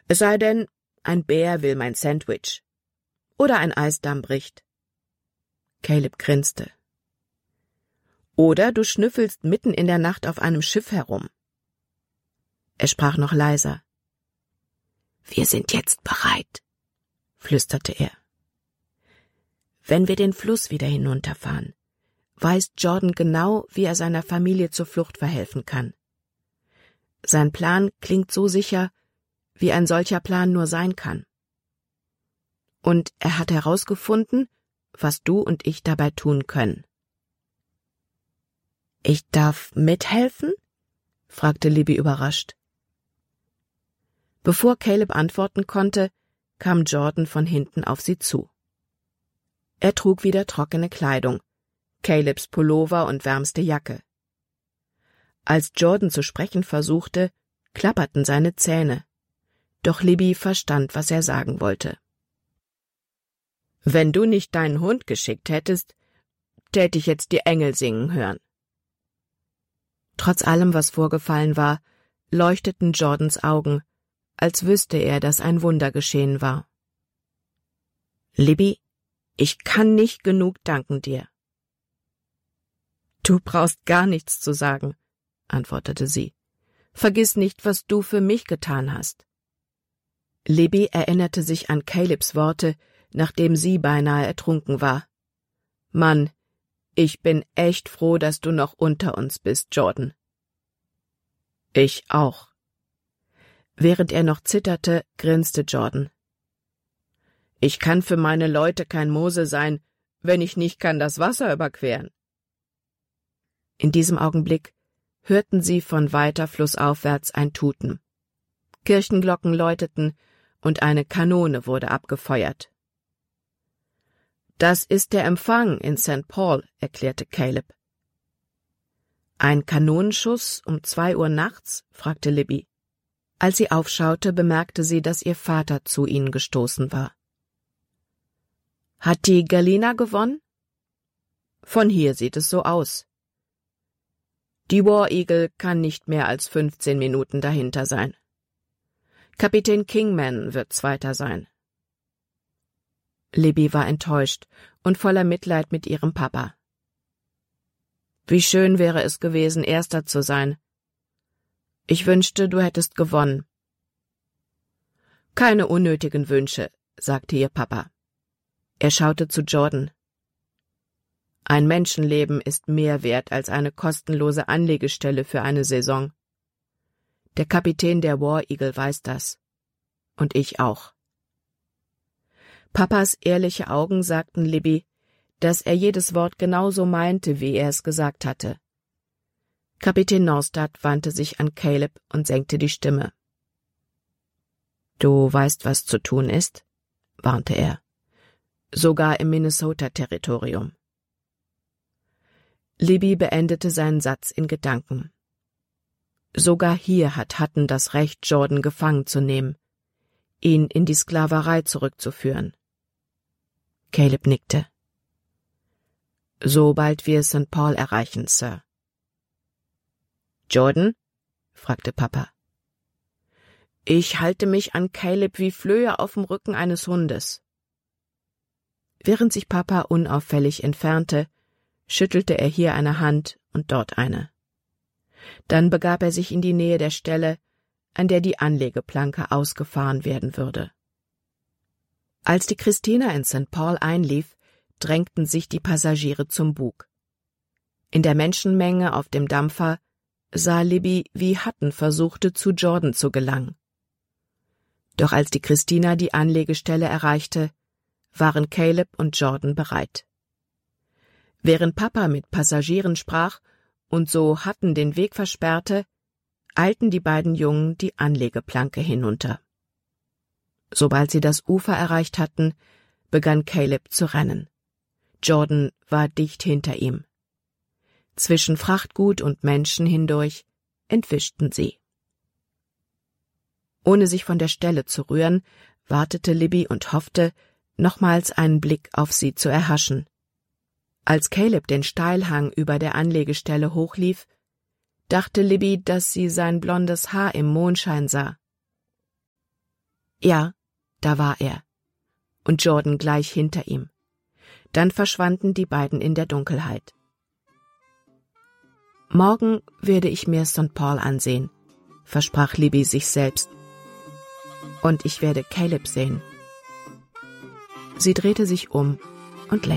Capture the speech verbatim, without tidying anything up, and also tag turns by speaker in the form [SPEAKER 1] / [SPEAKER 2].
[SPEAKER 1] Es sei denn, ein Bär will mein Sandwich. Oder ein Eisdamm bricht. Caleb grinste. Oder du schnüffelst mitten in der Nacht auf einem Schiff herum. Er sprach noch leiser. Wir sind jetzt bereit, flüsterte er. Wenn wir den Fluss wieder hinunterfahren, weiß Jordan genau, wie er seiner Familie zur Flucht verhelfen kann. Sein Plan klingt so sicher, wie ein solcher Plan nur sein kann. Und er hat herausgefunden, was du und ich dabei tun können. »Ich darf mithelfen?« fragte Libby überrascht. Bevor Caleb antworten konnte, kam Jordan von hinten auf sie zu. Er trug wieder trockene Kleidung, Calebs Pullover und wärmste Jacke. Als Jordan zu sprechen versuchte, klapperten seine Zähne, doch Libby verstand, was er sagen wollte. »Wenn du nicht deinen Hund geschickt hättest, täte ich jetzt die Engel singen hören.« Trotz allem, was vorgefallen war, leuchteten Jordans Augen, als wüsste er, dass ein Wunder geschehen war. »Libby, ich kann nicht genug danken dir.« »Du brauchst gar nichts zu sagen«, antwortete sie. »Vergiss nicht, was du für mich getan hast.« Libby erinnerte sich an Calebs Worte, nachdem sie beinahe ertrunken war. »Mann, ich bin echt froh, dass du noch unter uns bist, Jordan.« »Ich auch.« Während er noch zitterte, grinste Jordan. »Ich kann für meine Leute kein Mose sein, wenn ich nicht kann das Wasser überqueren.« In diesem Augenblick hörten sie von weiter flussaufwärts ein Tuten. Kirchenglocken läuteten und eine Kanone wurde abgefeuert. »Das ist der Empfang in Sankt Paul«, erklärte Caleb. »Ein Kanonenschuss um zwei Uhr nachts?« fragte Libby. Als sie aufschaute, bemerkte sie, dass ihr Vater zu ihnen gestoßen war. »Hat die Galena gewonnen?« »Von hier sieht es so aus.« »Die War Eagle kann nicht mehr als fünfzehn Minuten dahinter sein. Kapitän Kingman wird Zweiter sein.« Libby war enttäuscht und voller Mitleid mit ihrem Papa. »Wie schön wäre es gewesen, Erster zu sein. Ich wünschte, du hättest gewonnen.« »Keine unnötigen Wünsche«, sagte ihr Papa. Er schaute zu Jordan. »Ein Menschenleben ist mehr wert als eine kostenlose Anlegestelle für eine Saison. Der Kapitän der War Eagle weiß das. Und ich auch.« Papas ehrliche Augen sagten Libby, dass er jedes Wort genauso meinte, wie er es gesagt hatte. Kapitän Norstad wandte sich an Caleb und senkte die Stimme. »Du weißt, was zu tun ist?« warnte er. »Sogar im Minnesota-Territorium.« Libby beendete seinen Satz in Gedanken. Sogar hier hat Hutton das Recht, Jordan gefangen zu nehmen, ihn in die Sklaverei zurückzuführen. Caleb nickte. »Sobald wir Sankt Paul erreichen, Sir.« »Jordan?« fragte Papa. »Ich halte mich an Caleb wie Flöhe auf dem Rücken eines Hundes.« Während sich Papa unauffällig entfernte, schüttelte er hier eine Hand und dort eine. Dann begab er sich in die Nähe der Stelle, an der die Anlegeplanke ausgefahren werden würde. Als die Christina in Sankt Paul einlief, drängten sich die Passagiere zum Bug. In der Menschenmenge auf dem Dampfer sah Libby, wie Hutton versuchte, zu Jordan zu gelangen. Doch als die Christina die Anlegestelle erreichte, waren Caleb und Jordan bereit. Während Papa mit Passagieren sprach und so Hutton den Weg versperrte, eilten die beiden Jungen die Anlegeplanke hinunter. Sobald sie das Ufer erreicht hatten, begann Caleb zu rennen. Jordan war dicht hinter ihm. Zwischen Frachtgut und Menschen hindurch entwischten sie. Ohne sich von der Stelle zu rühren, wartete Libby und hoffte, nochmals einen Blick auf sie zu erhaschen. Als Caleb den Steilhang über der Anlegestelle hochlief, dachte Libby, dass sie sein blondes Haar im Mondschein sah. Ja, da war er. Und Jordan gleich hinter ihm. Dann verschwanden die beiden in der Dunkelheit. Morgen werde ich mir Sankt Paul ansehen, versprach Libby sich selbst. Und ich werde Caleb sehen. Sie drehte sich um und lächelte.